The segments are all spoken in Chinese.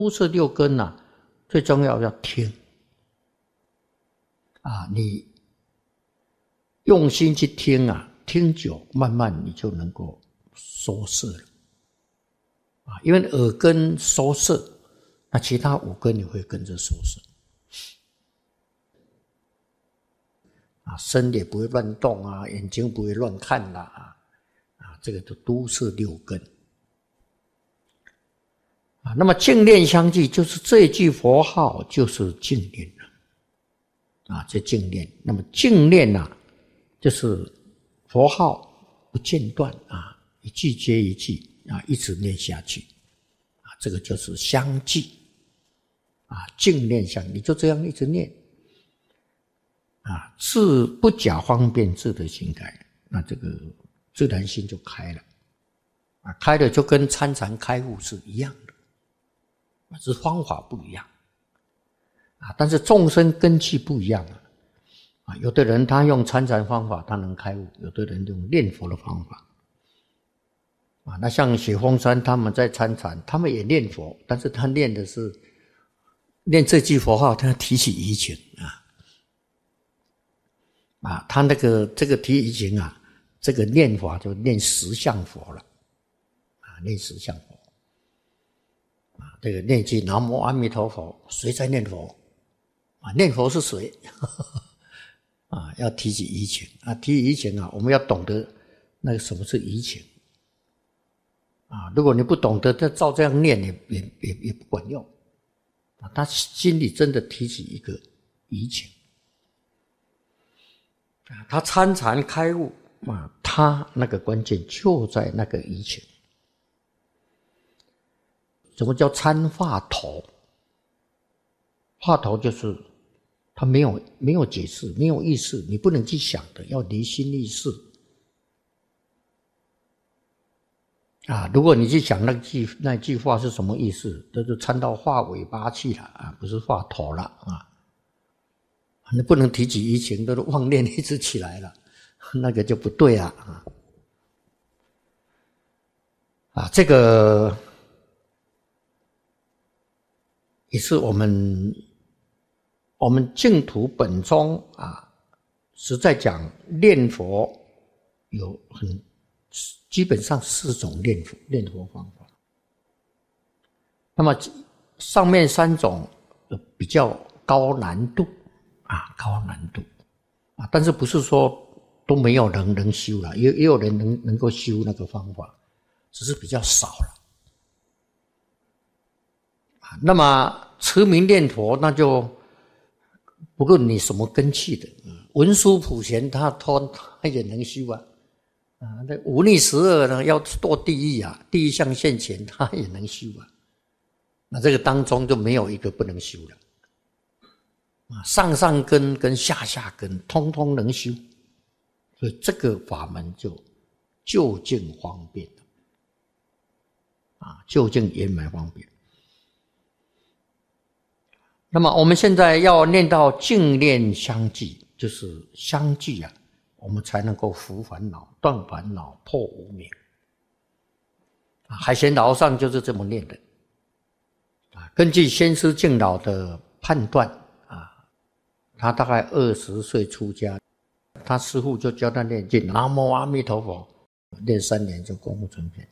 都摄六根啊，最重要要听啊，你用心去听啊，听久慢慢你就能够收摄了啊，因为耳根收摄，那其他五根你会跟着收摄啊，身也不会乱动啊，眼睛不会乱看啦这个都摄六根啊。那么净念相继，就是这一句佛号就是净念了啊，这净念。那么净念啊，就是佛号不间断啊，一句接一句啊，一直念下去啊，这个就是相继啊，净念相，你就这样一直念啊，自不假方便自的心开，那这个自然心就开了啊，开了就跟参禅开悟是一样的，只是方法不一样啊，但是众生根器不一样啊，有的人他用参禅方法他能开悟，有的人用念佛的方法啊。那像雪峰山他们在参禅，他们也念佛，但是他念的是念这句佛号，他提起疑情啊，他这个提疑情啊，这个念法就念实相佛了啊，念实相佛啊，这个念句南无阿弥陀佛，谁在念佛啊？念佛是谁？啊，要提起疑情啊，提疑情啊，我们要懂得那个什么是疑情啊。如果你不懂得，他照这样念也不管用啊。他心里真的提起一个疑情啊，他参禅开悟啊，他那个关键就在那个疑情。什么叫参话头？话头就是他没有解释，没有意识，你不能去想的，要离心立事啊。如果你去想那句话是什么意思，这就参到画尾巴去了啊，不是画头了啊。你不能提起疑情，都是妄念一直起来了，那个就不对啊啊，这个也是我们净土本宗啊，实在讲念佛有基本上4种念佛方法。那么上面3种比较高难度啊，但是不是说都没有人能修了，也有人能够修那个方法，只是比较少了。那么持名念佛，那就不论你什么根器的，文殊普贤他也能修啊，那忤逆12呢要堕地狱啊，地狱相现前他也能修啊，那这个当中就没有一个不能修了啊，上根跟下根通通能修，所以这个法门就究竟方便啊，究竟圆满方便。那么我们现在要念到净念相继，就是相继啊，我们才能够伏烦恼、断烦恼、破无明。海贤老和尚就是这么念的啊。根据先师净老的判断啊，他大概20岁出家，他师父就教他念经南无阿弥陀佛，念3年就功夫成片。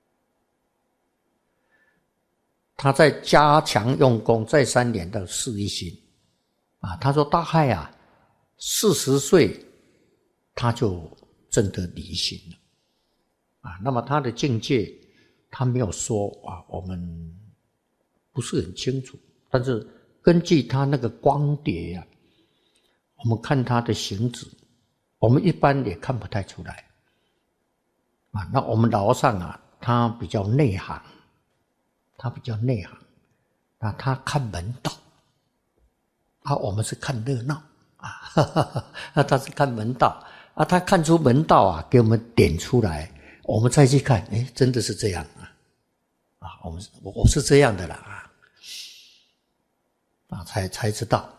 他在加强用功，再3年到事一心啊。他说大概啊40岁他就证得离心了啊。那么他的境界他没有说啊，我们不是很清楚，但是根据他那个光碟啊，我们看他的行止，我们一般也看不太出来啊。那我们老和尚啊，他比较内行啊，他看门道啊，我们是看热闹啊，他是看门道啊，他看出门道啊，给我们点出来，我们再去看，真的是这样啊，我是这样的啦啊，才知道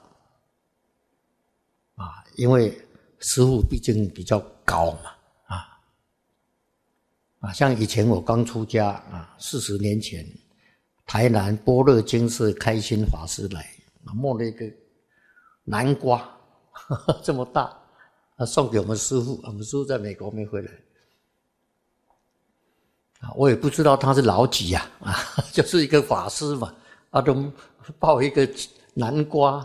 啊，因为师父毕竟比较高嘛像以前我刚出家啊，40年前。 台南般若精舍开心法师来，摸了一个南瓜这么大，送给我们师父，我们师父在美国没回来。我也不知道他是老几就是一个法师嘛，都抱一个南瓜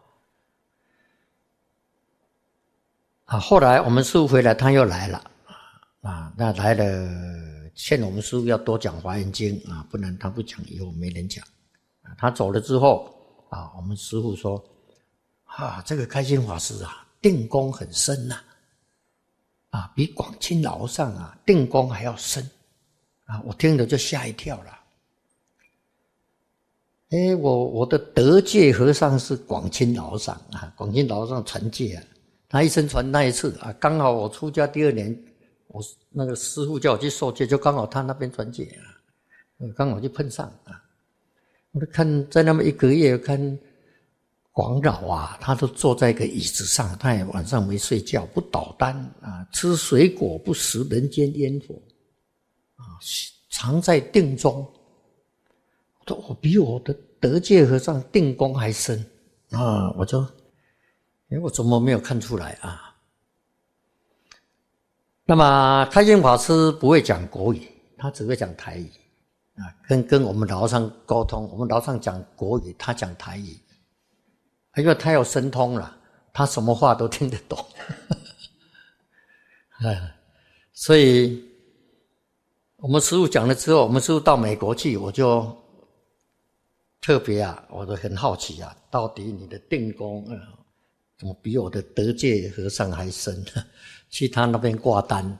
后来我们师父回来，他又来了那来了劝我们师父要多讲华严经不然他不讲以后没人讲他走了之后我们师父说这个开心法师定功很深比广清老和尚定功还要深我听了就吓一跳了。我的得戒和尚是广清老和尚广清老和尚传戒他一生传那一次刚好我出家第2年，我那个师父叫我去受戒，就刚好他那边传戒刚好就碰上我就看在那么1个月，看广老他都坐在一个椅子上，他也晚上没睡觉，不倒单吃水果，不食人间烟火常在定中。我比我的得戒和尚定功还深我就我怎么没有看出来那么开心法师不会讲国语，他只会讲台语跟我们老和尚沟通，我们老和尚讲国语，他讲台语，因为他有神通了，他什么话都听得懂所以我们师父讲了之后，我们师父到美国去，我就特别我都很好奇到底你的定功怎么比我的得戒和尚还深去他那边挂单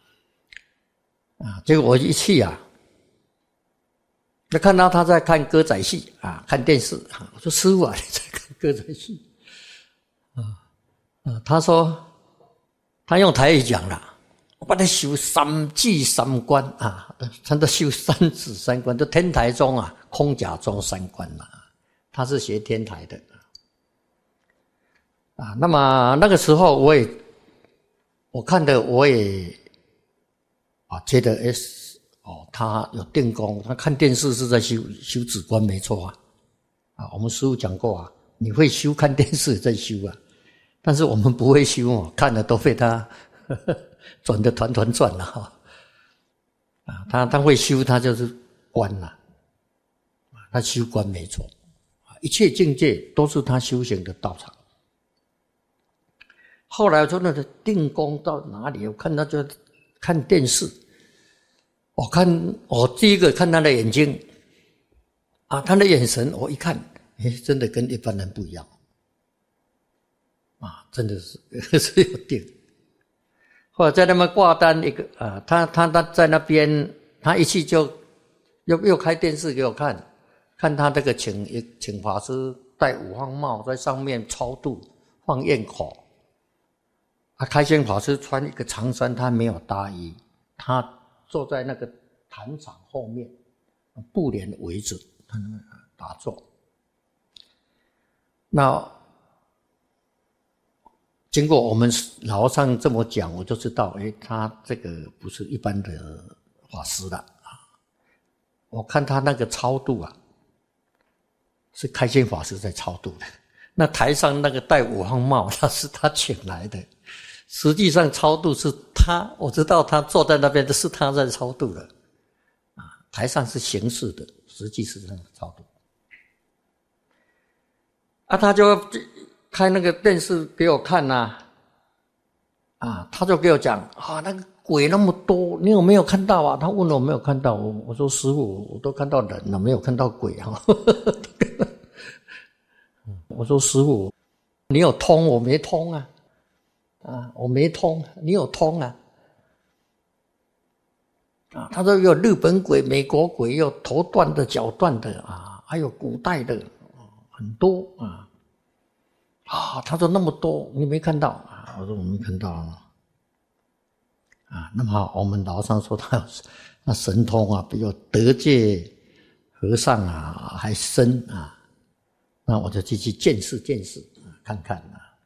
结果我一去就看到他在看歌仔戏看电视我说师父你在看歌仔戏他说他用台语讲了，我把他修3技3观他都修3指3观，就天台宗空假宗3观他是学天台的那么那个时候我看的我也觉得他有定功，他看电视是在修止观没错我们师父讲过你会修看电视也在修但是我们不会修看了都被他转得团团转了他会修，他就是观他修观没错一切境界都是他修行的道场。后来我说那个定功到哪里，我看他就看电视，我第一个看他的眼睛他的眼神我一看真的跟一般人不一样真的是有定。后来在那边挂单一个他在那边，他一去就又开电视给我看他这个请法师戴五方帽在上面超度放焰口开心法师穿一个长衫，他没有搭衣，他坐在那个坛场后面，布帘围着他打坐。那经过我们老和尚这么讲，我就知道他这个不是一般的法师了我看他那个超度是开心法师在超度的，那台上那个戴五方帽那是他请来的，实际上超度是他，我知道他坐在那边的是他在超度的台上是形式的，实际是这样超度他就开那个电视给我看他就给我讲那个鬼那么多，你有没有看到他问我没有看到，我说师父我都看到人了，没有看到鬼我说师父你有通我没通我没通你有通他说有日本鬼美国鬼，有头断的脚断的还有古代的很多他说那么多你没看到我说我没看到那么我们老和尚说他那神通比我得戒和尚还深那我就继续见识看看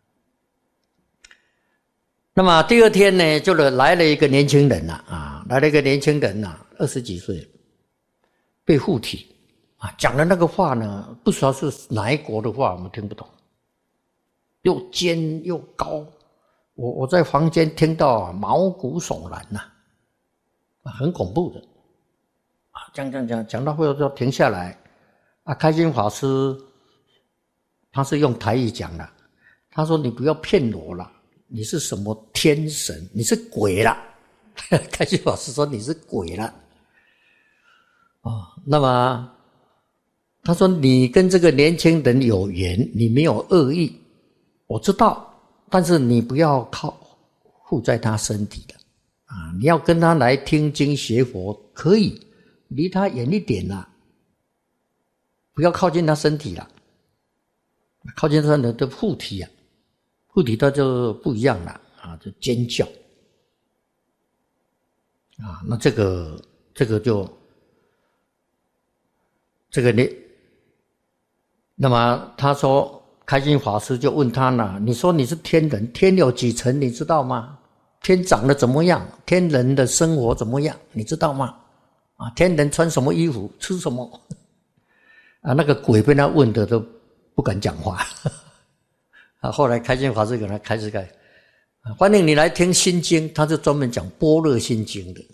那么第二天呢，就来了一个年轻人来了一个年轻人20几岁，被附体讲的那个话呢，不知道是哪一国的话，我们听不懂，又尖又高，我在房间听到毛骨悚然呐，很恐怖的。讲到会就停下来。开心法师他是用台语讲的，他说：“你不要骗我了，你是什么天神？你是鬼了。”开心法师说：“你是鬼了。”那么他说：“你跟这个年轻人有缘，你没有恶意，我知道，但是你不要附在他身体的你要跟他来听经学佛，可以离他远一点啦，不要靠近他身体了，靠近他的附体附体他就不一样了就尖叫那这个那么他说，开心法师就问他呢，你说你是天人，天有几层你知道吗？天长得怎么样？天人的生活怎么样？你知道吗？天人穿什么衣服？吃什么？那个鬼被他问的都不敢讲话。后来开心法师给他开始欢迎你来听心经，他是专门讲般若心经的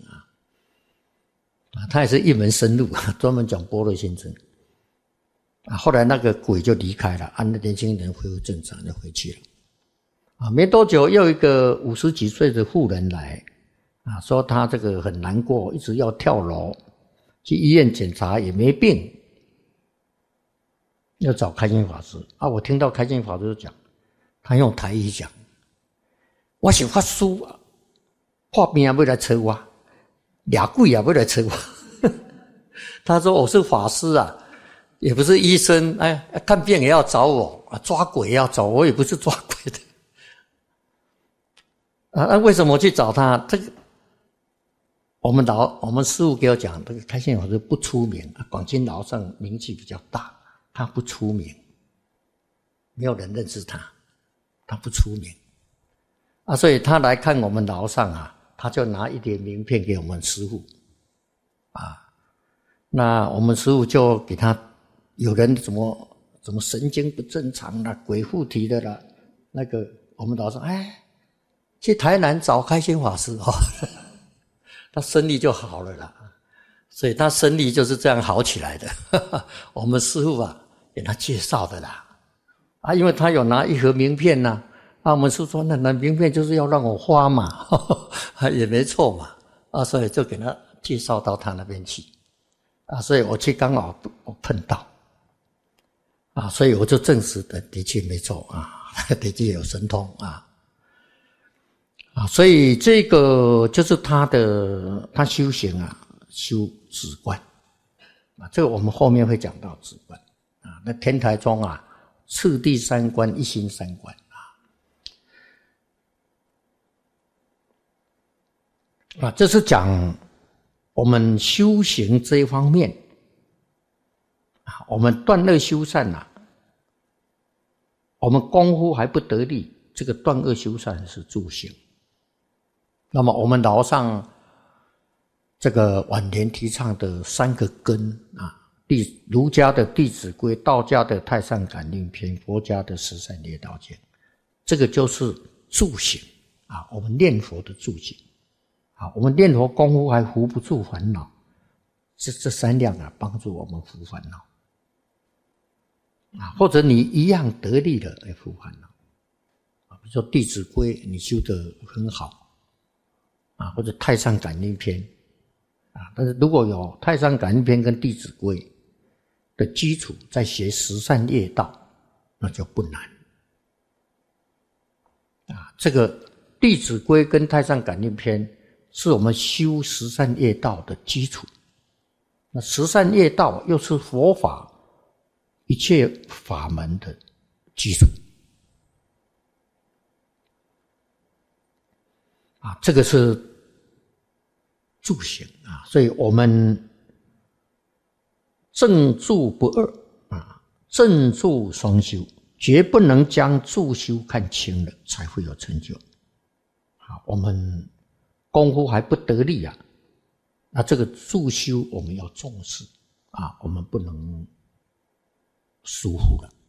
他也是一门深入，专门讲般若心经。后来那个鬼就离开了，那年轻人恢复正常就回去了。没多久又一个50几岁的妇人来说他这个很难过，一直要跳楼，去医院检查也没病，要找开心法师我听到开心法师讲，他用台语讲，我是法师破病要来找我，俩鬼也要来找我。他说我是法师也不是医生，看病也要找我抓鬼也要找我，也不是抓鬼的为什么去找他？这个我们师父给我讲，这个开心法师不出名广钦老上名气比较大，他不出名，没有人认识他，他不出名所以他来看我们老上他就拿一点名片给我们师父那我们师父就给他，有人怎么神经不正常啦，鬼附体的啦，那个我们老上去台南找开心法师他身体就好了啦，所以他身体就是这样好起来的。我们师父给他介绍的啦因为他有拿一盒名片我们师父说那名片就是要让我花嘛也没错嘛所以就给他介绍到他那边去所以我去刚好我碰到所以我就证实的确没错的确有神通所以这个就是他修行修止观这个我们后面会讲到止观那天台宗次第三观一心三观这是讲我们修行这一方面我们断恶修善我们功夫还不得力，这个断恶修善是助行。那么我们老上这个晚年提倡的3个根儒家的《弟子规》，道家的《太上感应篇》，佛家的《十善业道经》，这个就是助行我们念佛的助行我们念佛功夫还扶不住烦恼，这3样帮助我们扶烦恼或者你一样得力的来扶烦恼比如说《弟子规》你修得很好或者《太上感应篇》但是如果有《太上感应篇》跟《弟子规》的基础，再学十善业道，那就不难这个《弟子规》跟《太上感应篇》是我们修十善业道的基础。那十善业道又是佛法一切法门的基础这个是助行所以我们正助不二正助双修，绝不能将助修看轻了，才会有成就我们功夫还不得力那这个助修我们要重视我们不能疏忽了。